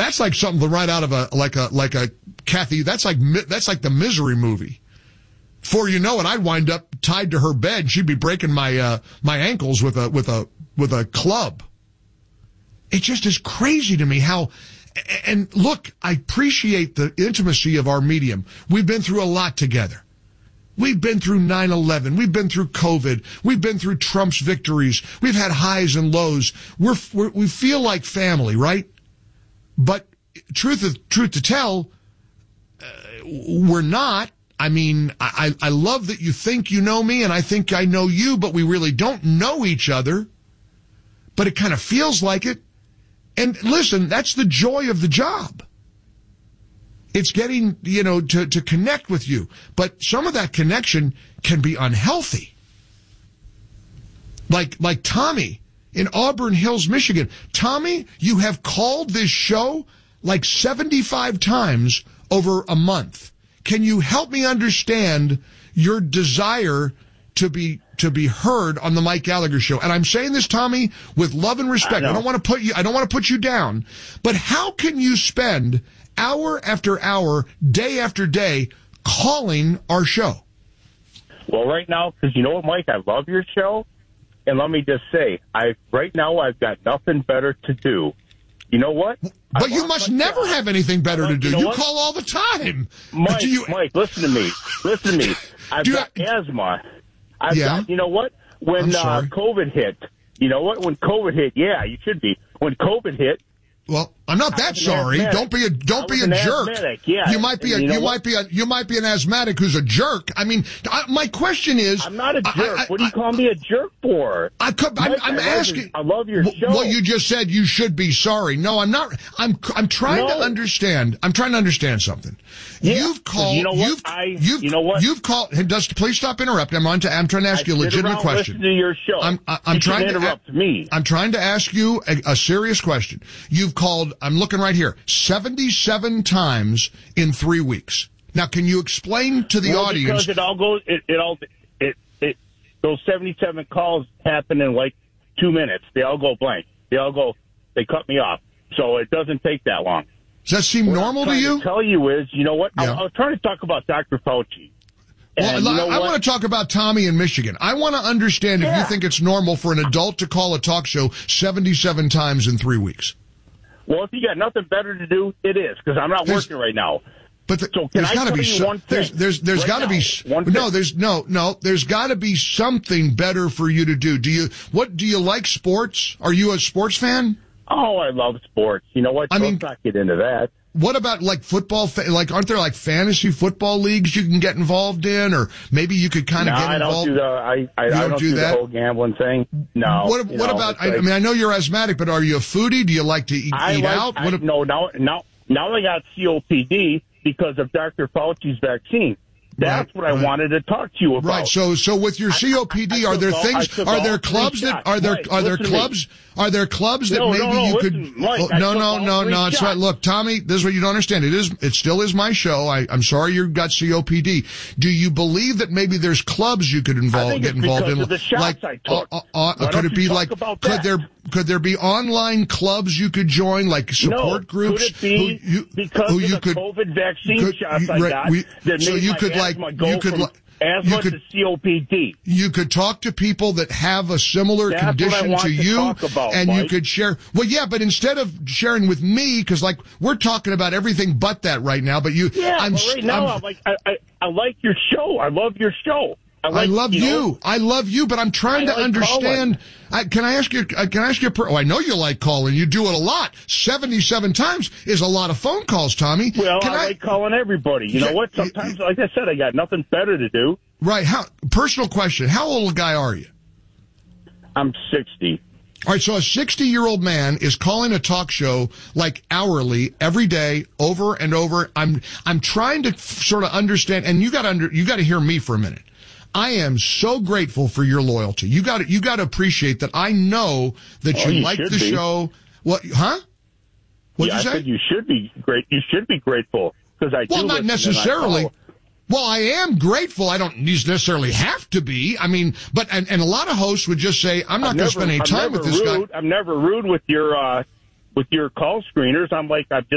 That's like something right out of a Kathy. That's like the Misery movie. Before you know it, I'd wind up tied to her bed. She'd be breaking my ankles with a club. It just is crazy to me how. And look, I appreciate the intimacy of our medium. We've been through a lot together. We've been through 9/11. We've been through COVID. We've been through Trump's victories. We've had highs and lows. We feel like family, right? But truth to tell, we're not. I mean, I love that you think you know me, and I think I know you, but we really don't know each other. But it kind of feels like it. And listen, that's the joy of the job. It's getting, to connect with you. But some of that connection can be unhealthy. Like Tommy in Auburn Hills, Michigan. Tommy, you have called this show like 75 times over a month. Can you help me understand your desire to be heard on the Mike Gallagher Show? And I'm saying this, Tommy, with love and respect. I don't want to put you down. But how can you spend hour after hour, day after day, calling our show? Well, right now, because you know what, Mike, I love your show. And let me just say, right now I've got nothing better to do. You know what? But you must never have anything better to do. You call all the time. Mike, listen to me. I've got asthma. You know what? When COVID hit, when COVID hit, yeah, you should be. When COVID hit. Well, I'm not that sorry. Don't be a jerk. Yeah. You might be an asthmatic who's a jerk. I mean, my question is, I'm not a jerk. What do you call me a jerk for? I'm asking. I love your show. Well, you just said you should be sorry. No, I'm not. I'm trying to understand. I'm trying to understand something. Yeah, you've called. You know what? You've called. Please stop interrupting. I'm trying to ask you a legitimate question. Listen to your show. I'm trying to interrupt me. I'm trying to ask you a serious question. You've called. I'm looking right here. 77 times in 3 weeks. Now, can you explain to the audience? Because it all goes. Those 77 calls happen in like 2 minutes. They all go blank. They cut me off. So it doesn't take that long. Does that seem normal to you? What I'm trying to tell you is, you know what? Yeah. I was trying to talk about Dr. Fauci. Well, I want to talk about Tommy in Michigan. I want to understand if you think it's normal for an adult to call a talk show 77 times in 3 weeks. Well, if you got nothing better to do, it is, because I'm not working right now. But there's got to be one thing. There's got to be there's got to be something better for you to do. Do you like sports? Are you a sports fan? Oh, I love sports. You know what? Let's not get into that. What about like football? Aren't there like fantasy football leagues you can get involved in, or maybe you could kind of get involved? I don't do the whole gambling thing. No. What about? I mean, I know you're asthmatic, but are you a foodie? Do you like to eat out? No. Now I got COPD because of Dr. Fauci's vaccine. That's what I wanted to talk to you about. Right. So with your COPD, are there things? Are there clubs that are there clubs? Are there clubs that maybe you could? Mike, no. It's right. Look, Tommy, this is what you don't understand. It still is my show. I'm sorry you've got COPD. Do you believe that maybe there's clubs you could get involved in? Of the shots I took. Could it be like? Could there be online clubs you could join, like support groups? Could it be because of the COVID vaccine shots I got that made my asthma to COPD. You could talk to people that have a similar condition to you, and Mike. You could share. Well, yeah, but instead of sharing with me, because like we're talking about everything but that right now. But you, I like your show. I love your show. I love you, but I'm trying to understand. Can I ask you? I know you like calling. You do it a lot. 77 times is a lot of phone calls, Tommy. Well, I like calling everybody. You know what? Sometimes, like I said, I got nothing better to do. Right. Personal question. How old a guy are you? I'm 60. All right, so a 60-year-old man is calling a talk show like hourly, every day, over and over. I'm trying to sort of understand, and you got to hear me for a minute. I am so grateful for your loyalty. You got to appreciate that. I know that you like the show. What? Huh? What'd you say? I said you should be great. You should be grateful because I. Well, not necessarily. Well, I am grateful. I don't necessarily have to be. I mean, but and a lot of hosts would just say, "I'm not going to spend any time with this guy." I'm never rude with your call screeners. I'm like,